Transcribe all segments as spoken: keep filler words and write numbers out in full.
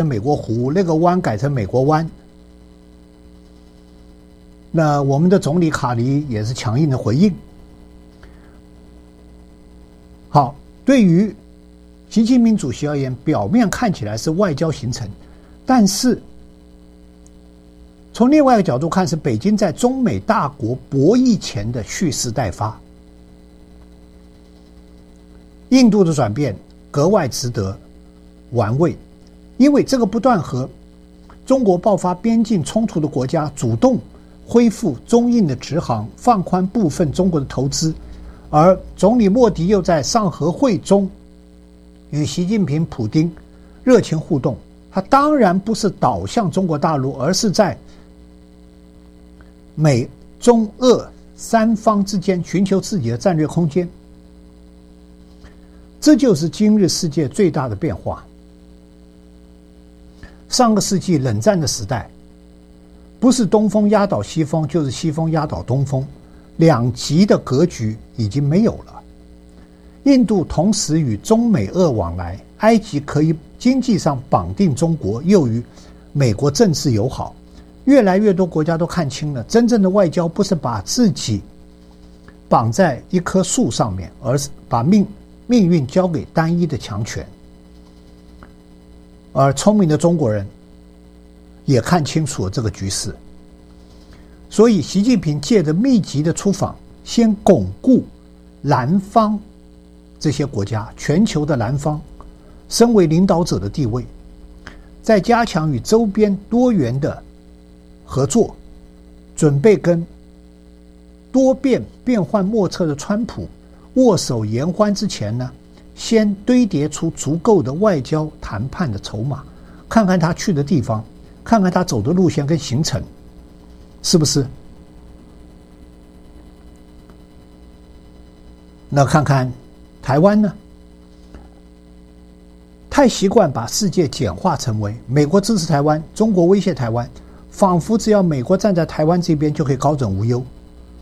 美国湖，那个湾改成美国湾。那我们的总理卡尼也是强硬的回应。好，对于习近平主席而言，表面看起来是外交行程，但是从另外一个角度看，是北京在中美大国博弈前的蓄势待发。印度的转变格外值得玩味，因为这个不断和中国爆发边境冲突的国家主动恢复中印的直航，放宽部分中国的投资，而总理莫迪又在上合会中与习近平、普丁热情互动。他当然不是倒向中国大陆，而是在美中俄三方之间寻求自己的战略空间。这就是今日世界最大的变化。上个世纪冷战的时代，不是东风压倒西风，就是西风压倒东风，两极的格局已经没有了。印度同时与中美俄往来，埃及可以经济上绑定中国，又与美国政治友好。越来越多国家都看清了，真正的外交不是把自己绑在一棵树上面，而是把命命运交给单一的强权。而聪明的中国人也看清楚了这个局势，所以习近平借着密集的出访，先巩固南方这些国家，全球的南方身为领导者的地位，再加强与周边多元的合作，准备跟多变变幻莫测的川普握手言欢之前呢，先堆叠出足够的外交谈判的筹码，看看他去的地方，看看他走的路线跟行程，是不是？那看看台湾呢？太习惯把世界简化成为美国支持台湾，中国威胁台湾，仿佛只要美国站在台湾这边就可以高枕无忧。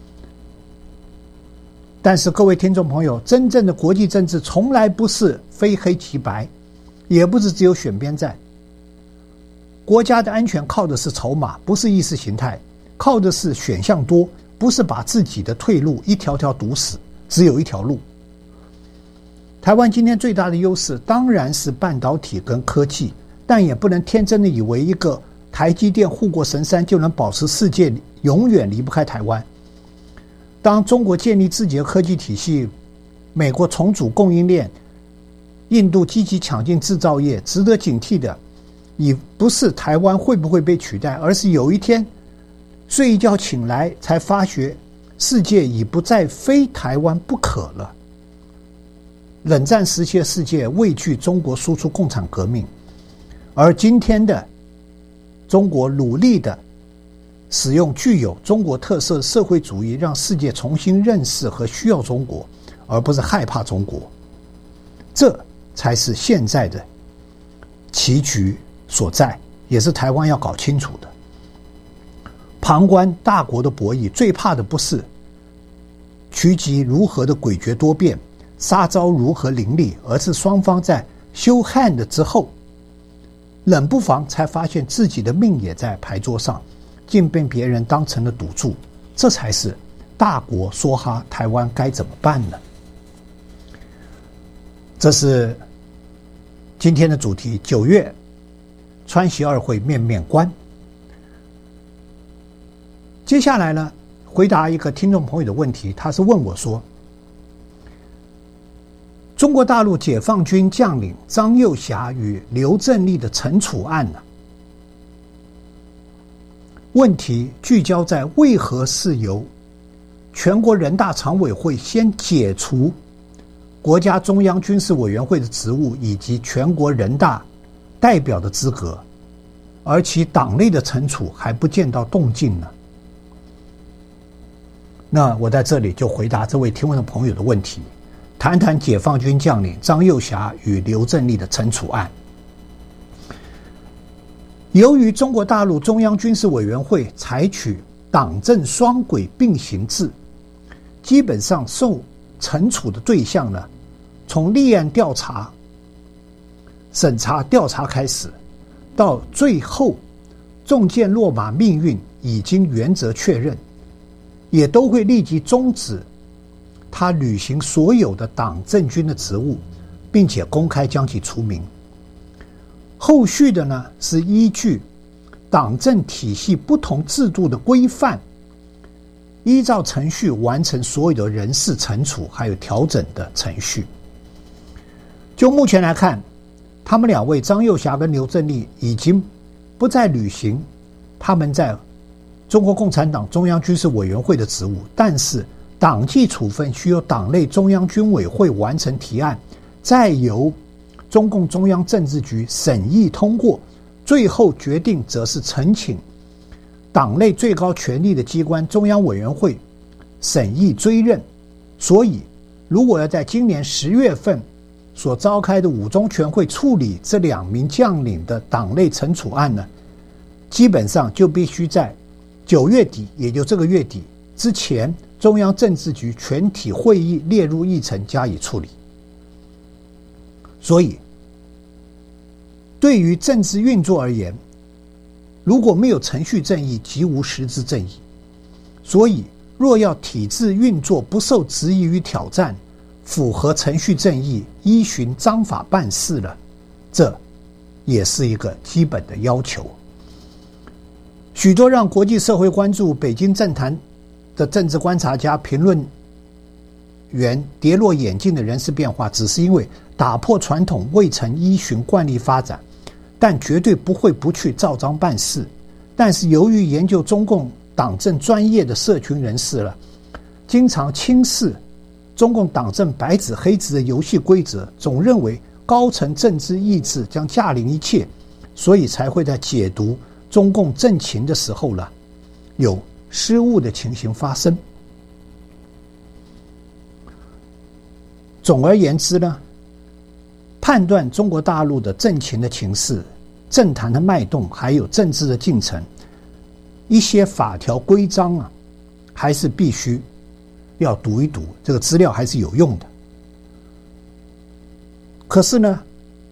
但是各位听众朋友，真正的国际政治从来不是非黑即白，也不是只有选边站。国家的安全靠的是筹码，不是意识形态，靠的是选项多，不是把自己的退路一条条堵死，只有一条路。台湾今天最大的优势当然是半导体跟科技，但也不能天真的以为一个台积电护国神山就能保持世界永远离不开台湾。当中国建立自己的科技体系，美国重组供应链，印度积极抢进制造业，值得警惕的已不是台湾会不会被取代，而是有一天睡一觉醒来才发觉世界已不再非台湾不可了。冷战时期的世界畏惧中国输出共产革命，而今天的中国努力的使用具有中国特色社会主义，让世界重新认识和需要中国，而不是害怕中国。这才是现在的棋局所在，也是台湾要搞清楚的。旁观大国的博弈，最怕的不是局局如何的诡谲多变，杀招如何凌厉，而是双方在 show hand 之后，冷不防才发现自己的命也在牌桌上，竟被别人当成了赌注。这才是大国说哈台湾该怎么办呢？这是今天的主题，九月川习二会面面观。接下来呢，回答一个听众朋友的问题，他是问我说，中国大陆解放军将领张又侠与刘振立的惩处案呢？问题聚焦在为何是由全国人大常委会先解除国家中央军事委员会的职务以及全国人大代表的资格，而其党内的惩处还不见到动静呢？那我在这里就回答这位听问的朋友的问题，谈谈解放军将领张又侠与刘振立的惩处案。由于中国大陆中央军事委员会采取党政双轨并行制，基本上受惩处的对象呢，从立案调查、审查调查开始， 到最后中箭落马，命运已经原则确认，也都会立即终止他履行所有的党政军的职务，并且公开将其除名。后续的呢，是依据党政体系不同制度的规范，依照程序完成所有的人事惩处还有调整的程序。就目前来看，他们两位张幼霞跟刘振立已经不再履行他们在中国共产党中央军事委员会的职务，但是党纪处分需由党内中央军委会完成提案，再由中共中央政治局审议通过，最后决定则是呈请党内最高权力的机关中央委员会审议追认。所以如果要在今年十月份所召开的五中全会处理这两名将领的党内惩处案呢，基本上就必须在九月底，也就这个月底之前，中央政治局全体会议列入议程加以处理。所以对于政治运作而言，如果没有程序正义，即无实质正义。所以若要体制运作不受质疑与挑战，符合程序正义，依循章法办事了，这也是一个基本的要求。许多让国际社会关注北京政坛的政治观察家、评论员跌落眼镜的人事变化，只是因为打破传统，未曾依循惯例发展，但绝对不会不去照章办事。但是由于研究中共党政专业的社群人士了，经常轻视中共党政白纸黑字的游戏规则，总认为高层政治意志将驾临一切，所以才会在解读中共政情的时候呢，有失误的情形发生。总而言之呢，判断中国大陆的政情的情势、政坛的脉动，还有政治的进程，一些法条规章啊，还是必须要读一读，这个资料还是有用的。可是呢，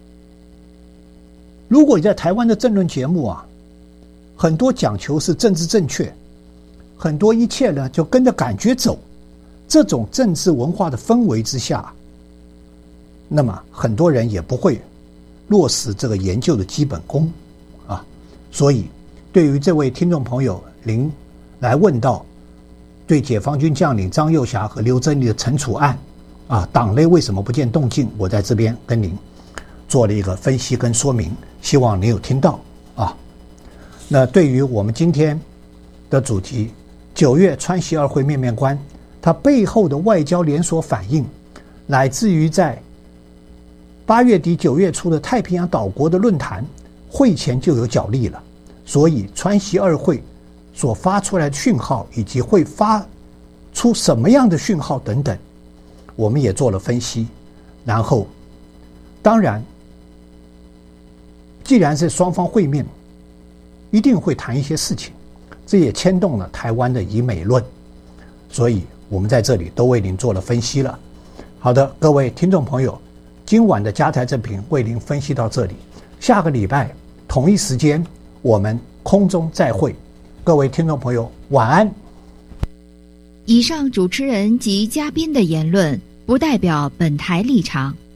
如果你在台湾的政论节目啊，很多讲求是政治正确，很多一切呢就跟着感觉走，这种政治文化的氛围之下，那么很多人也不会落实这个研究的基本功啊。所以对于这位听众朋友您来问到对解放军将领张幼霞和刘振立的惩处案啊，党内为什么不见动静，我在这边跟您做了一个分析跟说明，希望您有听到啊。那对于我们今天的主题，九月川习二会面面观，它背后的外交连锁反应，乃至于在八月底九月初的太平洋岛国的论坛会前就有角力了。所以川习二会所发出来的讯号，以及会发出什么样的讯号等等，我们也做了分析。然后当然既然是双方会面，一定会谈一些事情，这也牵动了台湾的以美论，所以我们在这里都为您做了分析了。好的，各位听众朋友，今晚的加台正评为您分析到这里，下个礼拜同一时间我们空中再会。各位听众朋友晚安。 以上主持人及嘉宾的言论不代表本台立场，